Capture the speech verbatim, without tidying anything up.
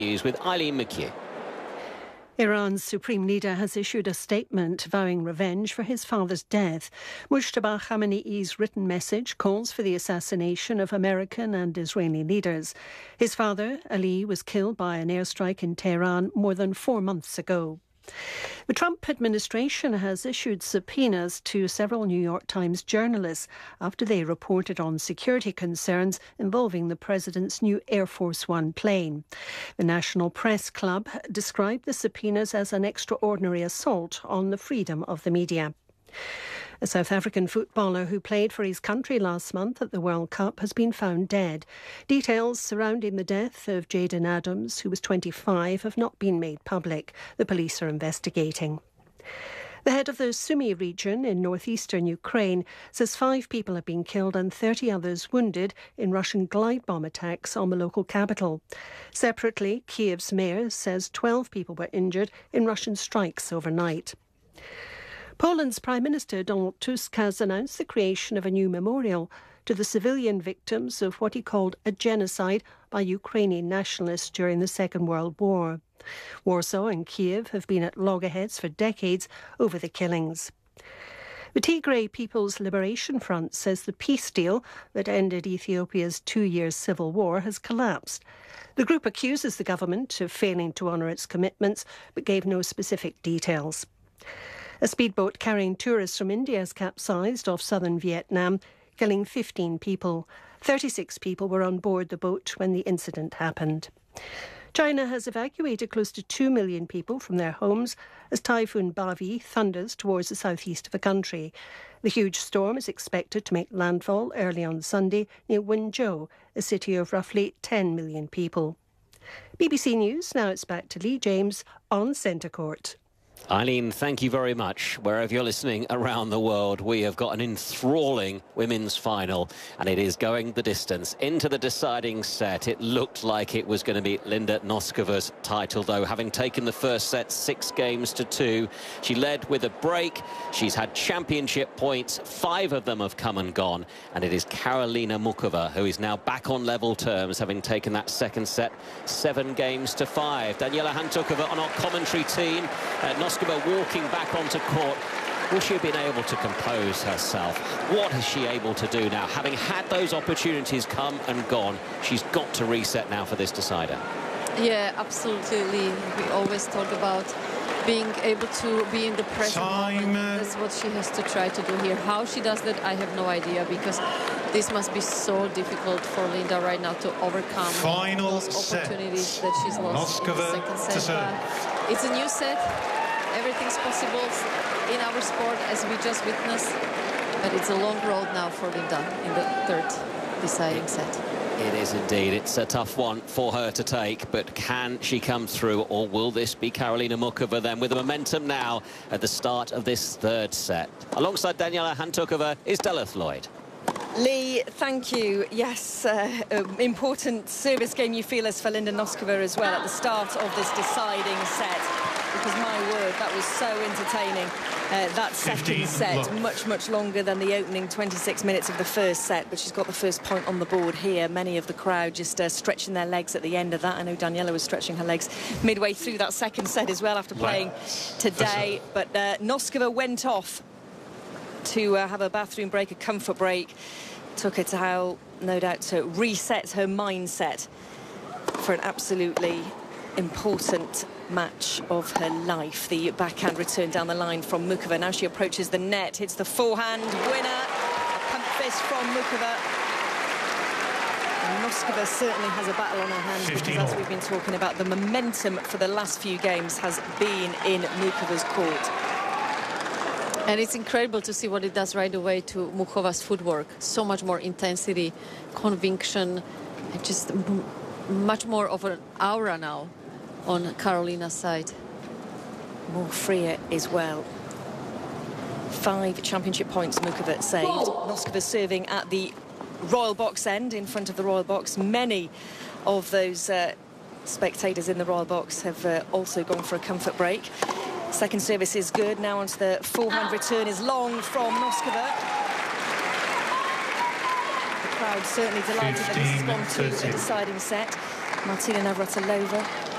News with Eileen McHugh. Iran's supreme leader has issued a statement vowing revenge for his father's death. Mujtaba Khamenei's written message calls for the assassination of American and Israeli leaders. His father, Ali, was killed by an airstrike in Tehran more than four months ago. The Trump administration has issued subpoenas to several New York Times journalists after they reported on security concerns involving the president's new Air Force One plane. The National Press Club described the subpoenas as an extraordinary assault on the freedom of the media. A South African footballer who played for his country last month at the World Cup has been found dead. Details surrounding the death of Jayden Adams, who was twenty-five, have not been made public. The police are investigating. The head of the Sumy region in northeastern Ukraine says five people have been killed and thirty others wounded in Russian glide bomb attacks on the local capital. Separately, Kiev's mayor says twelve people were injured in Russian strikes overnight. Poland's Prime Minister Donald Tusk has announced the creation of a new memorial to the civilian victims of what he called a genocide by Ukrainian nationalists during the Second World War. Warsaw and Kiev have been at loggerheads for decades over the killings. The Tigray People's Liberation Front says the peace deal that ended Ethiopia's two-year civil war has collapsed. The group accuses the government of failing to honour its commitments, but gave no specific details. A speedboat carrying tourists from India has capsized off southern Vietnam, killing fifteen people. thirty-six people were on board the boat when the incident happened. China has evacuated close to two million people from their homes as Typhoon Bavi thunders towards the southeast of the country. The huge storm is expected to make landfall early on Sunday near Wenzhou, a city of roughly ten million people. B B C News, now it's back to Lee James on Centre Court. Eileen, thank you very much. Wherever you're listening around the world, we have got an enthralling women's final, and it is going the distance into the deciding set. It looked like it was going to be Linda Noskova's title, though, having taken the first set six games to two. She led with a break. She's had championship points. Five of them have come and gone, and it is Karolina Muchova who is now back on level terms, having taken that second set seven games to five. Daniela Hantuchova on our commentary team. Uh, Noskova walking back onto court. Will she have been able to compose herself? What is she able to do now? Having had those opportunities come and gone, she's got to reset now for this decider. Yeah, absolutely. We always talk about being able to be in the present moment. That's what she has to try to do here. How she does that, I have no idea, because this must be so difficult for Linda right now to overcome Final those opportunities set. that she's lost Noskova in the second set. Uh, it's a new set. Everything's possible in our sport, as we just witnessed, but it's a long road now for Linda in the third deciding set. It is indeed. It's a tough one for her to take, but can she come through, or will this be Karolina Muchova then with the momentum now at the start of this third set? Alongside Daniela Hantuchova is Delith Lloyd. Lee, thank you. Yes, uh, uh, important service game you feel as for Linda Noskova as well at the start of this deciding set. Because, my word, that was so entertaining. Uh, that second set, look. much, much longer than the opening twenty-six minutes of the first set. But she's got the first point on the board here. Many of the crowd just uh, stretching their legs at the end of that. I know Daniela was stretching her legs midway through that second set as well after playing wow. today. But uh, Noskova went off to uh, have a bathroom break, a comfort break. Took her to how, no doubt, to reset her mindset for an absolutely important match of her life. The backhand return down the line from Muchova. Now she approaches the net, hits the forehand winner. A pump fist from Muchova. And Noskova certainly has a battle on her hands, because as we've been talking about, the momentum for the last few games has been in Muchova's court. And it's incredible to see what it does right away to Muchova's footwork. So much more intensity, conviction, and just much more of an aura now on Karolina's side. More freer as well. Five championship points Muchova saved. Noskova serving at the Royal Box end, in front of the Royal Box. Many of those uh, spectators in the Royal Box have uh, also gone for a comfort break. Second service is good. Now onto the forehand return is long from Noskova. The crowd certainly delighted that this has gone to a deciding set. Martina Navratilova